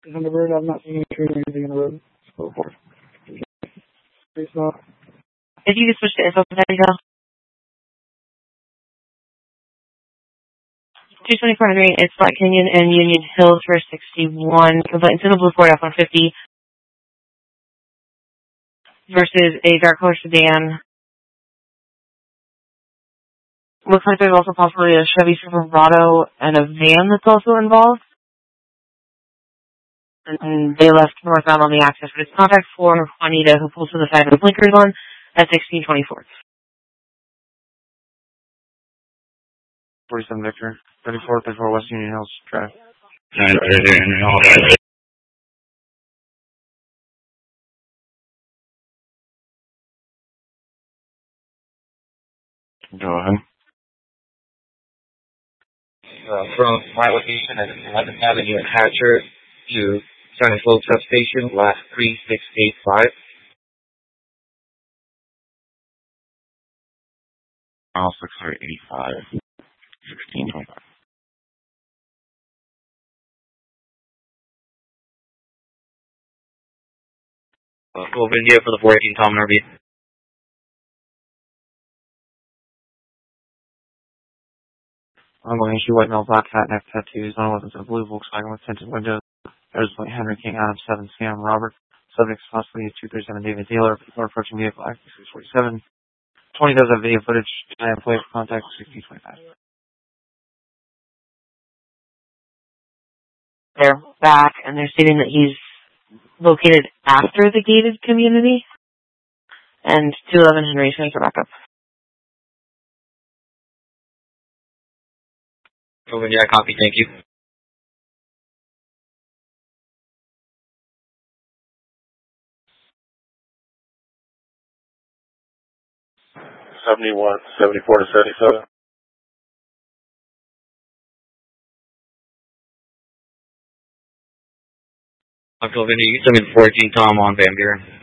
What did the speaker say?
On the road, I'm not seeing any tree or anything on the road. So, pretty small. If you could switch to info, there you go. 224 Henry, it's Black Canyon and Union Hills for 61. Complaints in a blue Ford F-150 versus a dark color sedan. Looks like there's also possibly a Chevy Silverado and a van that's also involved. And they left northbound on the access, but it's contact for Juanita, who pulls to the side with blinkers on at 1624. 47 Victor, 34 West Union Hills Drive. Go ahead. From my location at 11th Avenue and Hatcher to Sunny Slope Substation, last 3685. Mile 685, 1625. Cool India for the 418 Tom RV. I'm going to issue white male black hat neck tattoos on weapons of blue Volkswagen with tinted windows. There's Point Henry King Adam 7 Sam Robert. Subjects possibly 237 David Taylor. People are approaching vehicle active 647. 20 does have video footage. I am plate contact 1625. They're back, and they're stating that he's located after the gated community. And 211 Henry Center back up. Cool India, copy, thank you. '71, 74 to 77. Cool India, you can send me the 418 Tom on Van Buren.